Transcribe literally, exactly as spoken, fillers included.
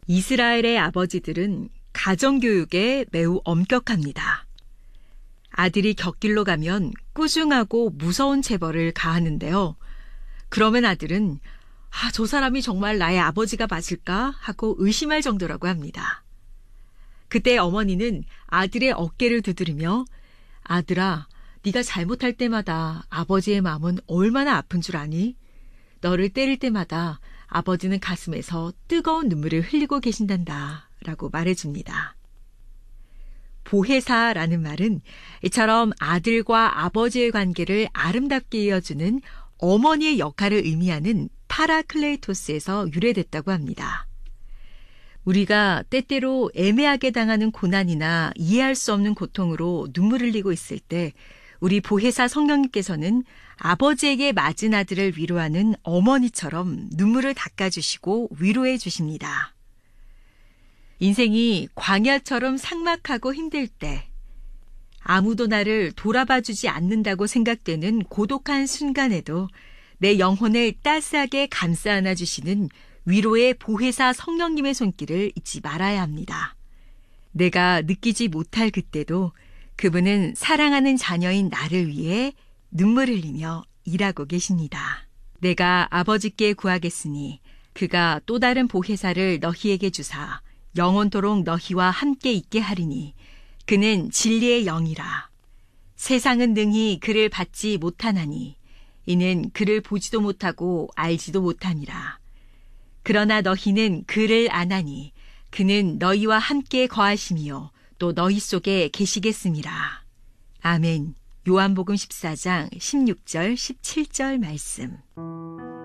이스라엘의 아버지들은 가정교육에 매우 엄격합니다. 아들이 곁길로 가면 꾸중하고 무서운 체벌을 가하는데요. 그러면 아들은 아, 저 사람이 정말 나의 아버지가 맞을까 하고 의심할 정도라고 합니다. 그때 어머니는 아들의 어깨를 두드리며 아들아, 네가 잘못할 때마다 아버지의 마음은 얼마나 아픈 줄 아니? 너를 때릴 때마다 아버지는 가슴에서 뜨거운 눈물을 흘리고 계신단다 라고 말해줍니다. 보혜사라는 말은 이처럼 아들과 아버지의 관계를 아름답게 이어주는 어머니의 역할을 의미하는 파라클레이토스에서 유래됐다고 합니다. 우리가 때때로 애매하게 당하는 고난이나 이해할 수 없는 고통으로 눈물을 흘리고 있을 때 우리 보혜사 성령님께서는 아버지에게 맞은 아들을 위로하는 어머니처럼 눈물을 닦아주시고 위로해 주십니다. 인생이 광야처럼 삭막하고 힘들 때 아무도 나를 돌아봐주지 않는다고 생각되는 고독한 순간에도 내 영혼을 따스하게 감싸 안아주시는 위로의 보혜사 성령님의 손길을 잊지 말아야 합니다. 내가 느끼지 못할 그때도 그분은 사랑하는 자녀인 나를 위해 눈물 흘리며 일하고 계십니다. 내가 아버지께 구하겠으니 그가 또 다른 보혜사를 너희에게 주사 영원토록 너희와 함께 있게 하리니 그는 진리의 영이라. 세상은 능히 그를 받지 못하나니 이는 그를 보지도 못하고 알지도 못함이라. 그러나 너희는 그를 아나니 그는 너희와 함께 거하시며 또 너희 속에 계시겠음이라. 아멘. 요한복음 십사 장 십육 절 십칠 절 말씀.